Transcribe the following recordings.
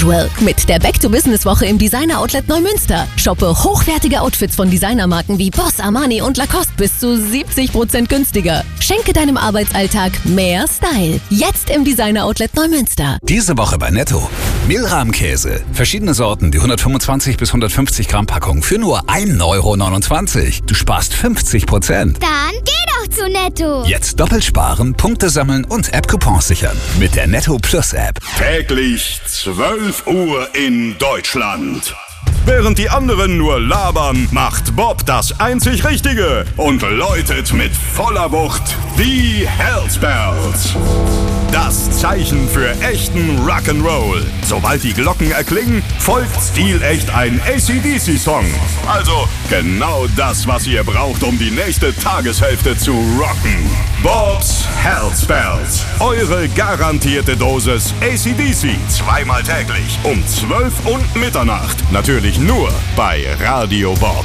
Mit der Back-to-Business-Woche im Designer-Outlet Neumünster. Shoppe hochwertige Outfits von Designermarken wie Boss, Armani und Lacoste bis zu 70% günstiger. Schenke deinem Arbeitsalltag mehr Style. Jetzt im Designer-Outlet Neumünster. Diese Woche bei Netto. Mehlrahmkäse. Verschiedene Sorten, die 125 bis 150 Gramm Packung für nur 1,29 €. Du sparst 50%. Dann geh doch zu Netto. Jetzt doppelt sparen, Punkte sammeln und App-Coupons sichern. Mit der Netto Plus App. Täglich 12 Uhr in Deutschland. Während die anderen nur labern, macht Bob das einzig Richtige und läutet mit voller Wucht die Hell's Bells. Das Zeichen für echten Rock'n'Roll. Sobald die Glocken erklingen, folgt stilecht ein AC/DC-Song. Also genau das, was ihr braucht, um die nächste Tageshälfte zu rocken. Bob's Hell's Bells. Eure garantierte Dosis AC/DC. Zweimal täglich um 12 und Mitternacht. Natürlich nur bei Radio Bob.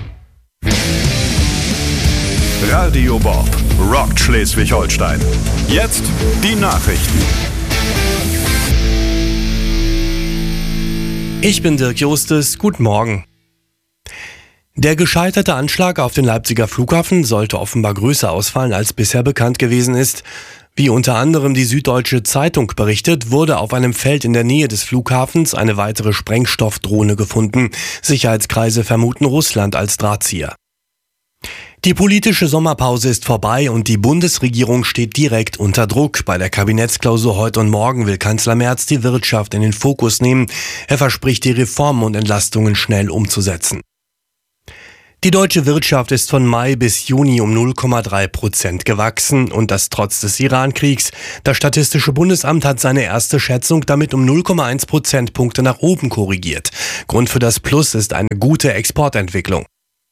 Radio Bob rockt Schleswig-Holstein. Jetzt die Nachrichten. Ich bin Dirk Justus, guten Morgen. Der gescheiterte Anschlag auf den Leipziger Flughafen sollte offenbar größer ausfallen, als bisher bekannt gewesen ist. Wie unter anderem die Süddeutsche Zeitung berichtet, wurde auf einem Feld in der Nähe des Flughafens eine weitere Sprengstoffdrohne gefunden. Sicherheitskreise vermuten Russland als Drahtzieher. Die politische Sommerpause ist vorbei und die Bundesregierung steht direkt unter Druck. Bei der Kabinettsklausur heute und morgen will Kanzler Merz die Wirtschaft in den Fokus nehmen. Er verspricht, die Reformen und Entlastungen schnell umzusetzen. Die deutsche Wirtschaft ist von Mai bis Juni um 0,3% gewachsen und das trotz des Iran-Kriegs. Das Statistische Bundesamt hat seine erste Schätzung damit um 0,1 Prozentpunkte nach oben korrigiert. Grund für das Plus ist eine gute Exportentwicklung.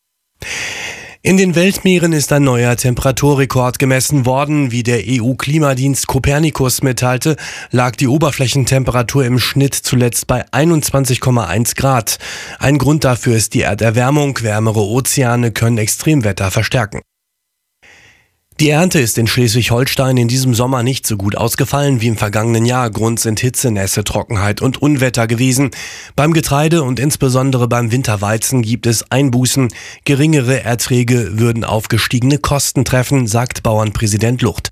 In den Weltmeeren ist ein neuer Temperaturrekord gemessen worden. Wie der EU-Klimadienst Copernicus mitteilte, lag die Oberflächentemperatur im Schnitt zuletzt bei 21,1 Grad. Ein Grund dafür ist die Erderwärmung. Wärmere Ozeane können Extremwetter verstärken. Die Ernte ist in Schleswig-Holstein in diesem Sommer nicht so gut ausgefallen wie im vergangenen Jahr. Grund sind Hitze, Nässe, Trockenheit und Unwetter gewesen. Beim Getreide und insbesondere beim Winterweizen gibt es Einbußen. Geringere Erträge würden auf gestiegene Kosten treffen, sagt Bauernpräsident Lucht.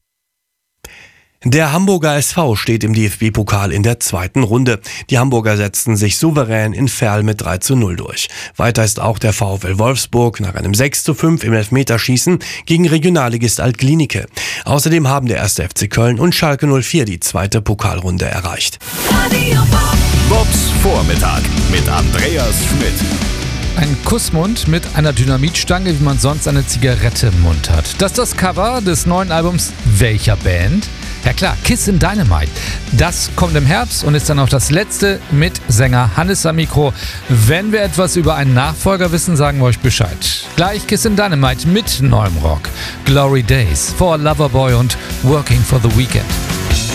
Der Hamburger SV steht im DFB-Pokal in der zweiten Runde. Die Hamburger setzten sich souverän in Verl mit 3:0 durch. Weiter ist auch der VfL Wolfsburg nach einem 6:5 im Elfmeterschießen gegen Regionalligist Alt-Glienicke. Außerdem haben der 1. FC Köln und Schalke 04 die zweite Pokalrunde erreicht. Bobs Vormittag mit Andreas Schmidt. Ein Kussmund mit einer Dynamitstange, wie man sonst eine Zigarette im Mund hat. Das ist das Cover des neuen Albums welcher Band? Ja klar, Kissin' Dynamite. Das kommt im Herbst und ist dann auch das letzte mit Sänger Hannes am Mikro. Wenn wir etwas über einen Nachfolger wissen, sagen wir euch Bescheid. Gleich Kissin' Dynamite mit neuem Rock. Glory Days, For a Loverboy und Working for the Weekend.